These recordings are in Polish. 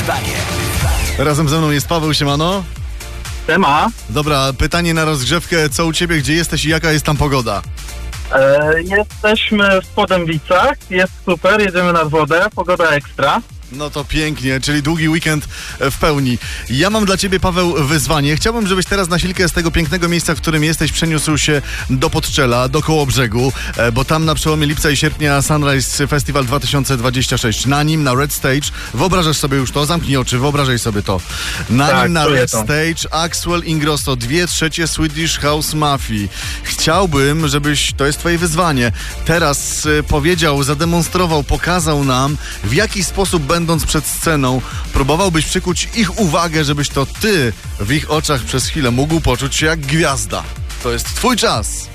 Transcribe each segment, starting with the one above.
wyzwanie. Razem ze mną jest Paweł, siemano. Tema. Dobra, pytanie na rozgrzewkę. Co u ciebie, gdzie jesteś i jaka jest tam pogoda? Jesteśmy w Podębicach, jest super, jedziemy nad wodę, pogoda ekstra. No to pięknie, czyli długi weekend w pełni. Ja mam dla ciebie, Paweł, wyzwanie. Chciałbym, żebyś teraz na chwilkę z tego pięknego miejsca, w którym jesteś, przeniósł się do Podczela, do Kołobrzegu, bo tam na przełomie lipca i sierpnia Sunrise Festival 2026. Na nim, na Red Stage, wyobrażasz sobie już to? Zamknij oczy, wyobrażaj sobie to. Na nim, na Red Stage, Axwell Ingrosso, 2/3 Swedish House Mafii. Chciałbym, żebyś, to jest twoje wyzwanie, teraz powiedział, zademonstrował, pokazał nam, w jaki sposób będąc przed sceną, próbowałbyś przykuć ich uwagę, żebyś to ty w ich oczach przez chwilę mógł poczuć się jak gwiazda. To jest twój czas.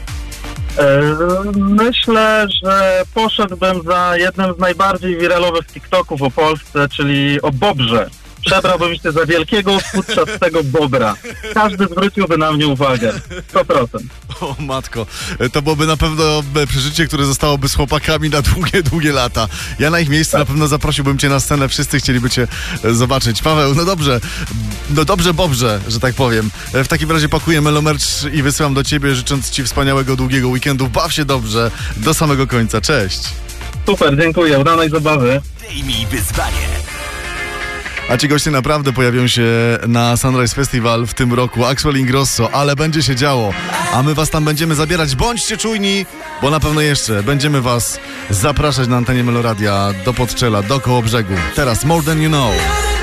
Myślę, że poszedłbym za jednym z najbardziej wiralowych TikToków o Polsce, czyli o Bobrze. Przebrałbym się za wielkiego, futrzastego bobra. Każdy zwróciłby na mnie uwagę. 100%. O matko, to byłoby na pewno przeżycie, które zostałoby z chłopakami na długie, długie lata. Ja na ich miejscu na pewno zaprosiłbym cię na scenę, wszyscy chcieliby cię zobaczyć. Paweł, no dobrze Bobrze, że tak powiem. W takim razie pakuję melomerch i wysyłam do ciebie, życząc ci wspaniałego, długiego weekendu. Baw się dobrze, do samego końca. Cześć. Super, dziękuję, udanej zabawy. Zdejmij wyzwanie. A ci goście naprawdę pojawią się na Sunrise Festival w tym roku. Axwell Ingrosso, ale będzie się działo. A my was tam będziemy zabierać. Bądźcie czujni, bo na pewno jeszcze będziemy was zapraszać na antenie Meloradia do Podczela, do Kołobrzegu. Teraz More Than You Know.